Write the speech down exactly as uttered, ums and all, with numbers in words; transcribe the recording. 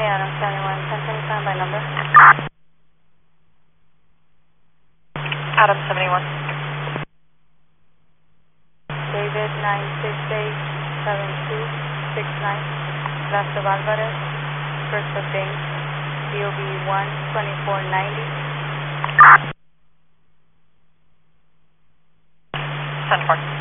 Adam seventy-one, ten twenty-five by number. Adam seventy-one. David nine six eight seven two six nine. Last of Alvarez. First of James. D O B one twenty-four ninety. ten four.